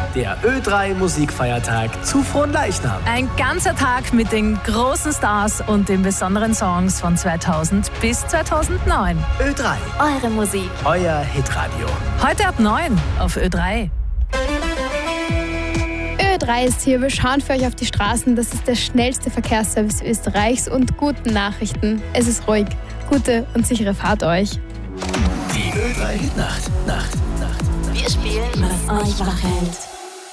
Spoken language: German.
der Ö3 Musikfeiertag zu Fronleichnam. Ein ganzer Tag mit den großen Stars und den besonderen Songs von 2000 bis 2009. Ö3, Eure Musik, euer Hitradio. heute ab 9 auf Ö3. Ö3 ist hier, wir schauen für euch auf die Straßen. Das ist der schnellste Verkehrsservice Österreichs und guten Nachrichten. Es ist ruhig. Gute und sichere Fahrt euch. Die Ö3 Hitnacht. Wir spielen, was euch wach hält.